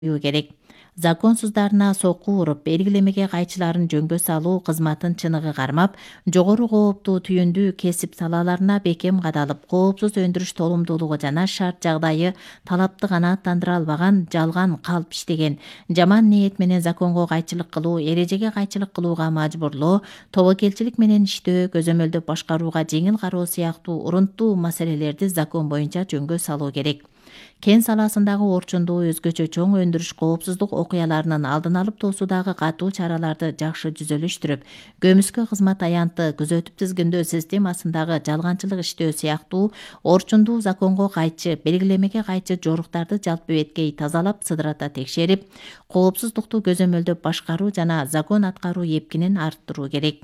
керек. Законсуздарына сокку уруп, белгилемеге кайчыларын жөнгө салуу кызматын чыныгы кармап, жогору кооптуу түйүндүү кесип салаларына бекем кадалып, коопсуз өндүрүш толумдуулугу жана шарт жагдайы талапты канааттандыра албаган жалган калп иштеген, жаман ниет менен законго кайчылык кылуу, эрежеге кайчылык кылууга мажбурлоо, тобокелчилик менен иштөө, көзөмөлдөп башкарууга жеңил кароо сыяктуу урунттуу маселелерди закон боюнча жөнгө салуу керек. Кен саласындагы орчундуу өзгөчө чоң өндүрүш коопсуздук окуяларынын алдын алып тоосуудагы катуу чараларды жакшы жүзөлүштүрүп, көмүскө кызмат аянты күзөтүп тизгиндөө системасындагы жалганчылык иштөө сыяктуу орчундуу законго кайчы, белгилемеге кайчы жоруктарды жалпы беткей тазалап, сыдырата текшерип, коопсуздукту көзөмөлдөп башкаруу жана закон аткаруу эпкинин арттыруу керек.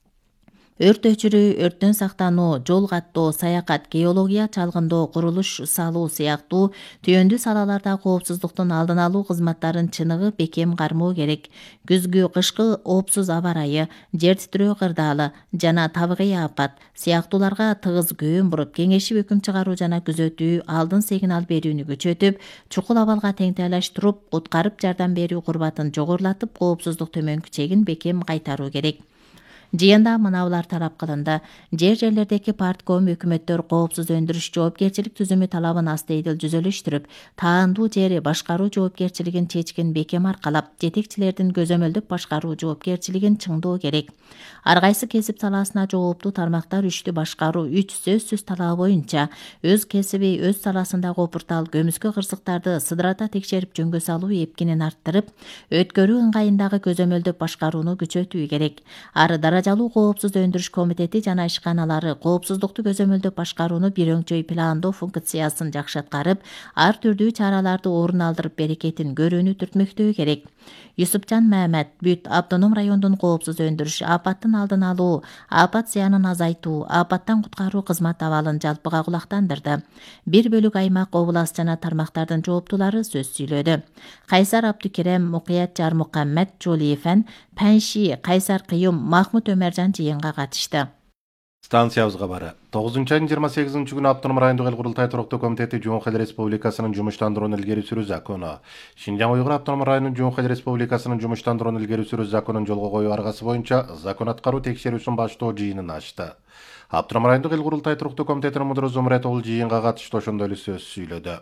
Өрт өчүрүү, өрттөн сактануу, жол каттоо, саякат, геология чалгындоо, курулуш салуу сыяктуу түйөндүү салаларда коопсуздуктун алдын алуу кызматтарын чыныгы бекем кармоо керек. Күзгү, кышкы оопсуз аба ырайы, жер титирөө кырдаалы жана табигый апат сыяктууларга тыгыз көөн буруп, кеңешип өкүм чыгаруу жана күзөтүү, алдын сигнал берүүнү күчөтүп, чукул абалга теңтайлаштырып, куткарып жардам берүү курбатын жогорулатып, коопсуздук төмөнкү чегин бекем кайтаруу керек. Жыйында мынабулар талап кылынды. Жерлердеги партком өкмөттөр коопсуз өндүрүш жоопкерчилик түзүмү талабын астейдил жүзөлүштүрүп, таандуу жери башкаруу жоопкерчилигин чечкин бекем аркалап, жетекчилердин көзөмөлдөп башкаруу жоопкерчилигин чыңдоо керек. Ар кайсы кесип саласына жооптуу тармактар үчтү башкаруу 3 сөзсүз талабы боюнча өз кесиби, өз саласындагы опуртал көмүскө кырсыктарды сыдырата текшерип жөнгө салуу эпкинин арттырып, өткөрүү ыңгайындагы көзөмөлдөп башкарууну күчөтүү керек. Ары даражалуу коопсуз өндүрүш комитети жана ишканалары коопсуздукту көзөмөлдөп башкарууну бир өңчөй пландоо функциясын жакшы аткарып, ар түрдүү чараларды орун алдырып берекетин көрүүнү түртмөктөө керек. Юсупжан Мамед Бүт автоном райондун коопсуз өндүрүш, апаттын алдын алуу, апат зыянын азайтуу, апаттан куткаруу кызмат абалын жалпыга кулактандырды. Бир бөлүк аймак, област жана тармактардын жооптуулары сөз сүйлөдү. Кайсар Абдукерем, Мукият Жармукаммед, Жолиефен, Панши, Кайсар Кыюм, Махмут Өмөржан жыйынга катышты. Станциябызга бары. 9 айдын 28 күнү автоном райондук эл курултай туруктуу комитети Жумук Эл Республикасынын жумуштандырууну илгери сүрүү закону, Шинжаң Уйгур автоном районунун Жумук Эл Республикасынын жумуштандырууну илгери сүрүү законун жолго коюу аргасы боюнча закон аткаруу текшерүүсүн баштоо жыйынын ачты. Автоном райондук эл курултай туруктуу комитетинин мудуру Зумрет ул жыйынга катыштуу ошондой эле сөз сүйлөдү.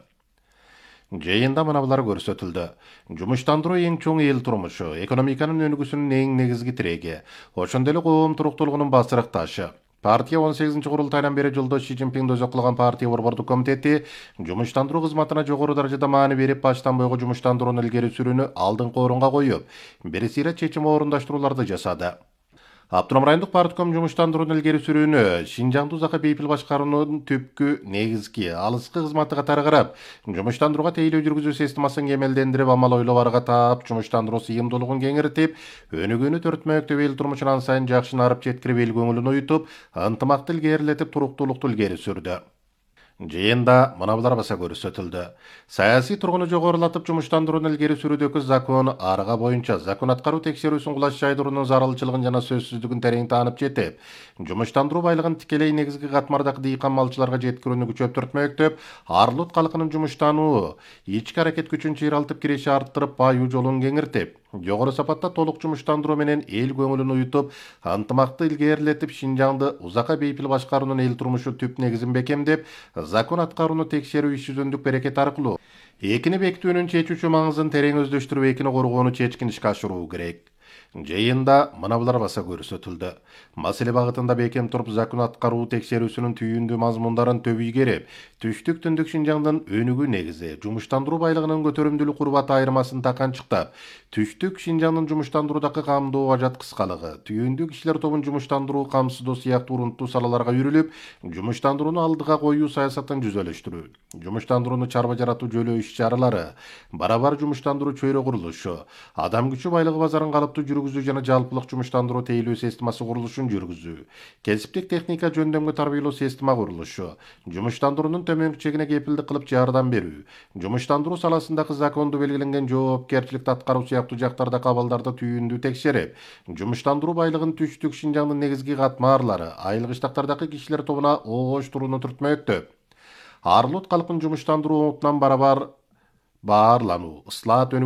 Жыйында мынабулар көрсөтүлдү. Жумуштандыруу эң чоң эл турмушу, экономиканын өнүгүүсүнүн эң негизги тиреги, ошондой эле коом туруктуулугунун басырык ташы. Партия 18-курултайдан бери жолдош Си Цзиньпиңди өзөк кылган партия борбордук комитети жумуштандыруу кызматына жогору даражада маани берип, баштан бойго жумуштандырууну илгери сүрүүнү алдыңкы орунга коюп, бир сыйра чечим орундаштырууларды жасады. Автоном райондук партком жумуштандырууну илгери сүрүүнү Шинжаңды узакка бейпил башкаруунун түпкү негизги алыскы кызматы катары карап, жумуштандырууга тейлөө жүргүзүү системасын кемелдендирип, амал ойлоп арга таап, жумуштандыруу сыйымдуулугун кеңиртип, өнүгүүнү төртмөктөп эл турмушун ан сайын жакшынарып жеткирип, эл көңүлүн уютуп, ынтымакты илгерилетип, туруктуулукту илгери сүрдү. Жыйында мынабулар баса көрсөтүлдү. Саясий тургуну жогорулатып, жумуштандырууну илгери сүрүүдөгү закон арга боюнча закон аткаруу текшерүүсүн кулаш жайдыруунун зарылчылыгын жана сөзсүздүгүн терең таанып жетип, жумуштандыруу байлыгын тикелей негизги катмардагы дыйкан малчыларга жеткирүүнү күчөптүртмөктөп, арлут калкынын жумуштануу, ички аракет күчүн чыйралтып, киреше арттырып, бааюу жолун кеңиртип, жогору сапатта толук жумуштандыруу менен эл көңүлүн уютуп, ынтымакты илгерилетип, Шинжаңды узакка бейпил башкаруунун эл турмушу түп негизин бекемдеп, закон аткарууну текшерүү иш жүзүндүк берекет аркылуу экини бекитүүнүн чечүүчү маңызын терең өздөштүрүп, экини коргоону чечкин ишке ашыруу керек. Жыйында мынабулар баса көрсөтүлдү. Маселе багытында бекем туруп, закон аткаруу текшерүүсүнүн түйүндүү мазмундарын төбүй түштүк түндүк Шинжаңдын өнүгүү негизи, жумуштандыруу байлыгынын көтөрүмдүүлүк курбаты айырмасын таканчыктап, түштүк Шинжаңдын жумуштандыруудагы камдоо ажат кыскалыгы, түйүндүү кишилер тобун жумуштандыруу камсыздоо сыяктуу урунттуу салаларга үйрүлүп, жумуштандырууну алдыга коюу саясатын жүзөлүштүрүү, жумуштандырууну чарба жаратуу жөлөө иш чаралары, барабар жумуштандыруу чөйрө курулушу, адам күчү байлыгы базарын калыптуу жүргүзүү жана жалпылык жумуштандыруу тейлөө системасы курулушун жүргүзүү, кесиптик техника жөндөмгө тарбиялоо система курулушу, жумуштандыруунун төмөнкү чегине кепилдик кылып жардам берүү, жумуштандыруу саласындагы законду белгиленген жоопкерчиликти аткаруу сыяктуу жактардагы абалдарды түйүндүү текшерип, жумуштандыруу байлыгын түштүк Шинжаңдын негизги катмарлары, айыл кыштактардагы кишилер тобуна огоштурууну түртмөктөп, арлут калкын жумуштандыруу умутунан барабар баарлануу, ыслаат